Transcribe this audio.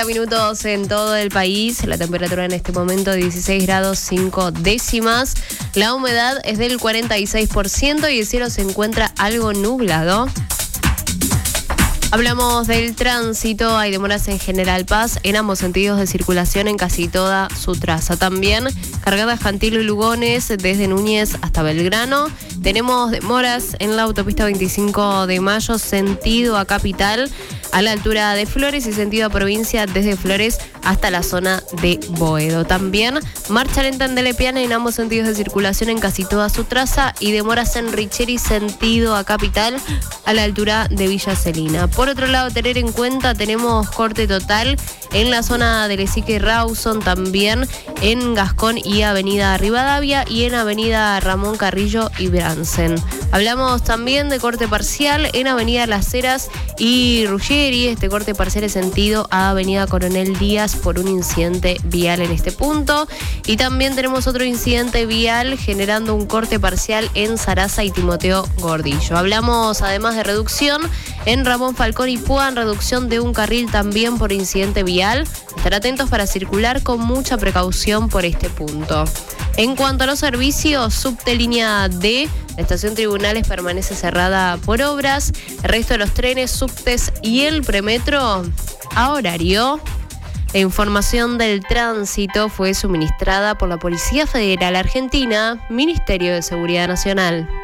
Minutos en todo el país, la temperatura en este momento 16 grados 5 décimas, la humedad es del 46% y el cielo se encuentra algo nublado. Hablamos del tránsito, hay demoras en General Paz en ambos sentidos de circulación en casi toda su traza. También cargadas Cantilo y Lugones desde Núñez hasta Belgrano. Tenemos demoras en la autopista 25 de Mayo, sentido a Capital, a la altura de Flores y sentido a provincia desde Flores hasta la zona de Boedo. También marcha lenta en Delepiane en ambos sentidos de circulación en casi toda su traza y demoras en Richeri sentido a Capital a la altura de Villa Celina. Por otro lado, tener en cuenta, tenemos corte total en la zona de Lesique y Rawson, también en Gascón y Avenida Rivadavia y en Avenida Ramón Carrillo y Bransen. Hablamos también de corte parcial en Avenida Las Heras y Ruggeri. Este corte parcial es sentido a Avenida Coronel Díaz por un incidente vial en este punto. Y también tenemos otro incidente vial generando un corte parcial en Sarasa y Timoteo Gordillo. Hablamos además de reducción en Ramón Falcón y Puan, reducción de un carril también por incidente vial. Estar atentos para circular con mucha precaución por este punto. En cuanto a los servicios, subte línea D, la estación Tribunales permanece cerrada por obras. El resto de los trenes, subtes y el premetro a horario. La información del tránsito fue suministrada por la Policía Federal Argentina, Ministerio de Seguridad Nacional.